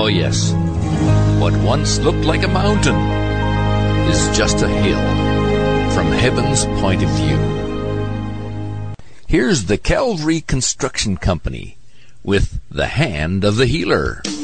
Oh, yes. What once looked like a mountain is just a hill from heaven's point of view. Here's the Calvary Construction Company with The Hand of the Healer.